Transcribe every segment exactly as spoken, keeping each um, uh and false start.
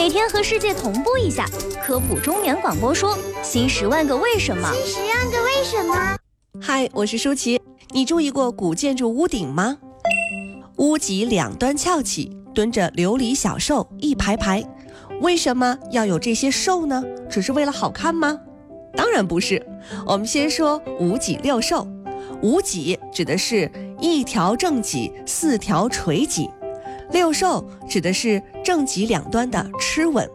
每天和世界同步一下，科普中原广播说新十万个为什么。 新十万个为什么。 嗨，我是舒淇。你注意过古建筑屋顶吗？屋脊两端翘起，蹲着琉璃小兽一排排。为什么要有这些兽呢？只是为了好看吗？当然不是。我们先说五脊六兽。五脊指的是一条正脊，四条垂脊。六兽指的是正脊两端的螭吻。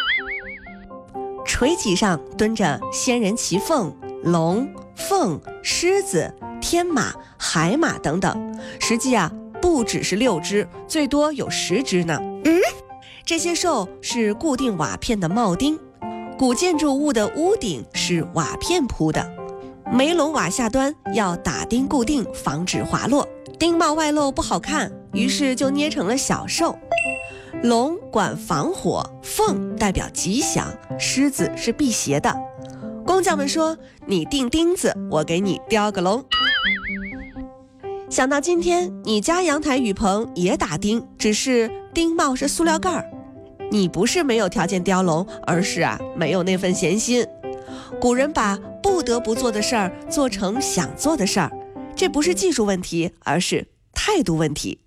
垂脊上蹲着仙人骑凤、龙、凤、狮子、天马、海马等等，实际啊不只是六只，最多有十只呢。 嗯， 这些兽是固定瓦片的铆钉。古建筑物的屋顶是瓦片铺的，煤笼瓦下端要打钉固定，防止滑落。钉帽外露不好看，于是就捏成了小兽。龙管防火，凤代表吉祥，狮子是辟邪的。工匠们说，你钉钉子，我给你雕个龙。想到今天你家阳台雨棚也打钉，只是钉帽是塑料盖儿。你不是没有条件雕龙，而是啊没有那份闲心。古人把不得不做的事儿做成想做的事儿，这不是技术问题，而是态度问题。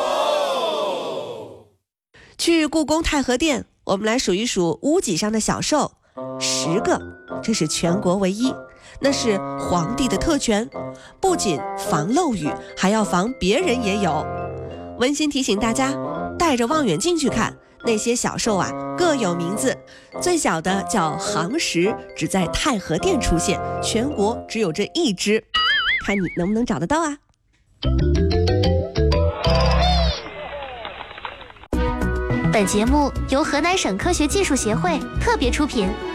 去故宫太和殿，我们来数一数屋脊上的小兽，十个，这是全国唯一。那是皇帝的特权，不仅防漏雨，还要防别人也有。温馨提醒大家，带着望远镜去看，那些小兽啊各有名字，最小的叫杭石，只在太和殿出现，全国只有这一只，看你能不能找得到啊。 本节目由河南省科学技术协会特别出品。